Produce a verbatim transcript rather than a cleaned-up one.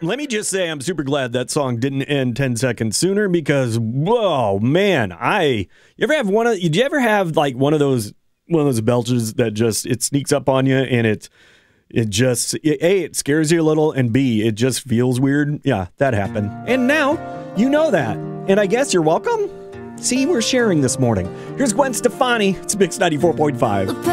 let me just say I'm super glad that song didn't end ten seconds sooner because, whoa, man, I, you ever have one of, did you ever have like one of those, one of those belches that just, it sneaks up on you and it, it just, it, A, it scares you a little, and B, it just feels weird. Yeah, that happened. And now you know that. And I guess you're welcome. See, we're sharing this morning. Here's Gwen Stefani. It's Mix ninety-four point five.